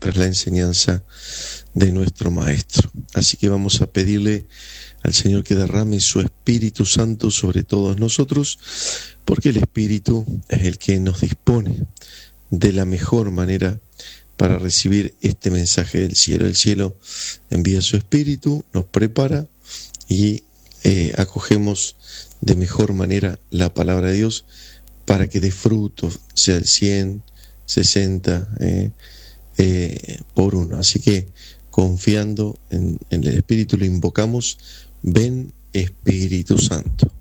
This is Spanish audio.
tras la enseñanza de nuestro Maestro. Así que vamos a pedirle al Señor que derrame su Espíritu Santo sobre todos nosotros, porque el Espíritu es el que nos dispone de la mejor manera para recibir este mensaje del cielo. El cielo envía su Espíritu, nos prepara y acogemos de mejor manera la palabra de Dios para que dé fruto, sea el 100, 60 por uno. Así que confiando en el Espíritu le invocamos: ven Espíritu Santo.